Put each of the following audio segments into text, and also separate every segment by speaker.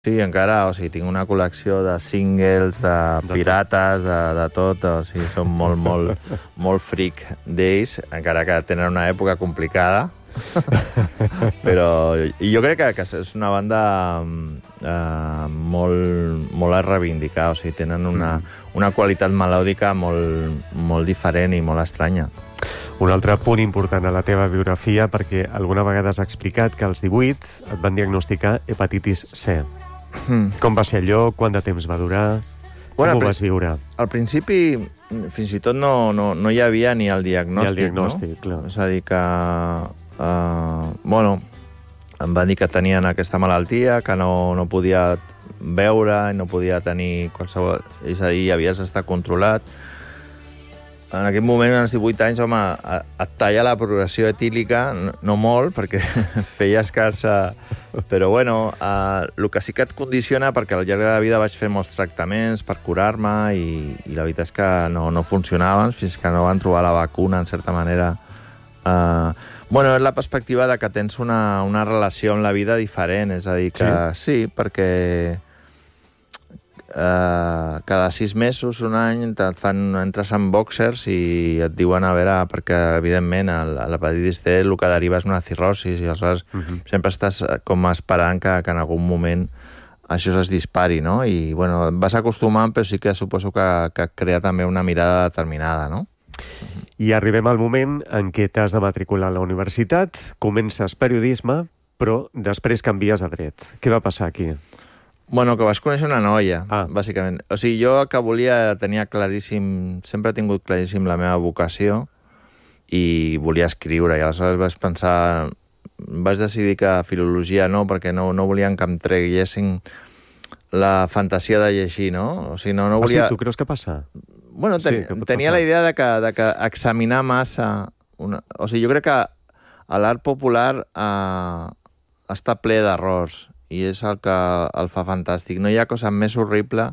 Speaker 1: Sí, encara, o sigui, tinc una col·lecció de singles, de pirates, de tot, o sigui, som molt freak d'ells, encara que tenen una època complicada, però jo crec que és una banda molt a reivindicar, o sigui, tenen una qualitat melòdica molt diferent i molt estranya.
Speaker 2: Un altre punt important a la teva biografia, perquè alguna vegada has explicat que als 18 et van diagnosticar hepatitis C. Com va ser allò? Quant de temps va durar? Com ho vas viure?
Speaker 1: Al principi, fins i tot no hi havia ni el diagnòstic.
Speaker 2: Ni el diagnòstic,
Speaker 1: no?
Speaker 2: clar.
Speaker 1: És a dir que... em van dir que tenien aquesta malaltia, que no podia veure, no podia tenir qualsevol... És a dir, havies d'estar controlat. En aquest moment, als 18 anys, home, et talla la progressió etílica, no molt, perquè feia escassa... Però, bueno, el que sí que et condiciona, perquè al llarg de la vida vaig fer molts tractaments per curar-me i la veritat és que no funcionaven fins que no van trobar la vacuna, en certa manera. Bueno, és la perspectiva de que tens una relació amb la vida diferent, és a dir, que sí perquè... cada 6 mesos, un any, entres en boxers i et diuen, a veure, perquè evidentment l'hepatitis C el que deriva és una cirrosis i aleshores sempre estàs com esperant que en algun moment això es dispari, no? I, bueno, et vas acostumant, però sí que suposo que crea també una mirada determinada, no?
Speaker 2: I arribem al moment en què t'has de matricular a la universitat, comences periodisme, però després canvies a dret. Què va passar aquí?
Speaker 1: Bueno, que vas conèixer una noia, bàsicament. O sigui, jo el que volia tenia claríssim... Sempre he tingut claríssim la meva vocació i volia escriure. I aleshores vaig pensar... Vaig decidir que filologia no, perquè no volien que em treguessin la fantasia de llegir, no? O sigui, no volia...
Speaker 2: Sí, tu creus que passa?
Speaker 1: Bueno, tenia la idea de que examinar massa... O sigui, jo crec que l'art popular està ple d'errors i és el que el fa fantàstic. No hi ha cosa més horrible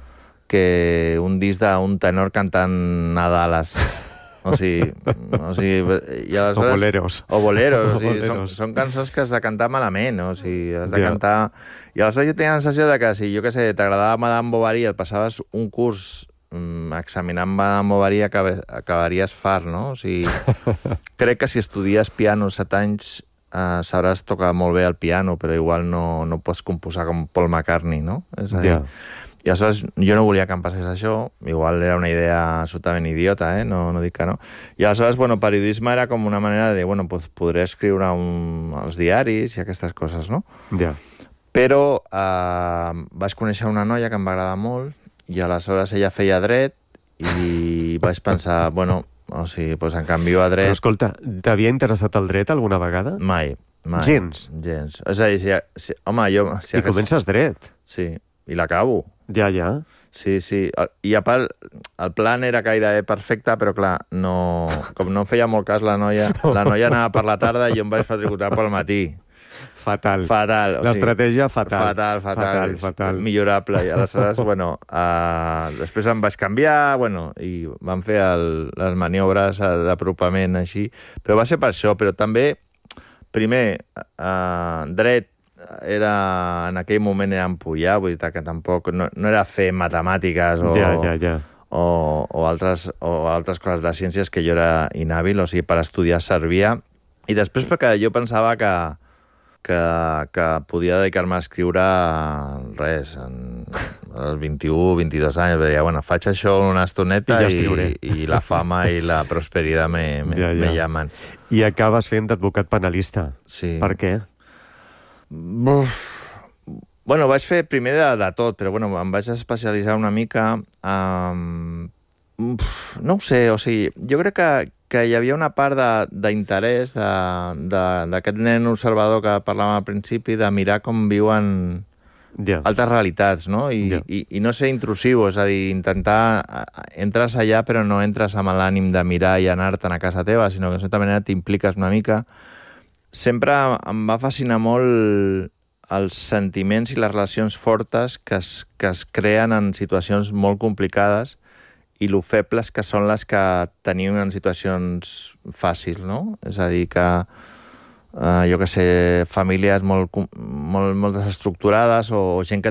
Speaker 1: que un disc d'un tenor cantant Nadales. O sigui, i aleshores...
Speaker 2: O boleros.
Speaker 1: O boleros. O sigui, són cançons que has de cantar malament. O sigui, has de cantar... I aleshores jo tenia la sensació de que si, jo què sé, t'agradava Madame Bovary, et passaves un curs examinant Madame Bovary, acabaries fart, no? O sigui, crec que si estudies piano 7 anys sabràs tocar molt bé el piano, però igual no pots composar com Paul McCartney, no? És a dir, i aleshores jo no volia que em passés això, igual era una idea absolutament idiota, no dic que no. I aleshores, bueno, periodisme era com una manera de dir, bueno, pues podré escriure als diaris i aquestes coses, no? Però vaig conèixer una noia que em va agradar molt i aleshores ella feia dret i vaig pensar, bueno... O sigui, doncs en canvio a dret...
Speaker 2: Però escolta, t'havia interessat el dret alguna vegada?
Speaker 1: Mai.
Speaker 2: Gens?
Speaker 1: Gens. És a dir, home, jo...
Speaker 2: I comences dret?
Speaker 1: Sí, i l'acabo.
Speaker 2: Ja.
Speaker 1: Sí. I a part, el plan era gairebé perfecte, però clar, com no feia molt cas la noia anava per la tarda i jo em vaig matricular pel matí.
Speaker 2: Fatal. L'estratègia fatal.
Speaker 1: Fatal. Millorable. I aleshores, bueno, després em vaig canviar, bueno, i vam fer les maniobres d'apropament així. Però va ser per això. Però també, primer, dret en aquell moment era empollar, vull dir que tampoc no era fer matemàtiques o altres coses de ciències que jo era inhàbil, o sigui, per estudiar servia. I després perquè jo pensava que podia dedicar-me a escriure als 21, 22 anys. Deia, bueno, faig això una estoneta i la fama i la prosperitat me llaman.
Speaker 2: I acabes fent d'advocat penalista.
Speaker 1: Sí.
Speaker 2: Per què?
Speaker 1: Bueno, vaig fer primer de tot, però bueno, em vaig especialitzar una mica. No ho sé, o sigui, jo crec que hi havia una part d'interès d'aquest nen observador que parlàvem al principi, de mirar com viuen altres realitats, no? I no ser intrusiu, és a dir, intentar... Entres allà, però no entres amb l'ànim de mirar i anar-te'n a casa teva, sinó que de certa manera t'impliques una mica. Sempre em va fascinar molt els sentiments i les relacions fortes que es creen en situacions molt complicades i lo febles que són les que tenim en situacions fàcils, no? És a dir, que jo que sé, famílies molt desestructurades o gent que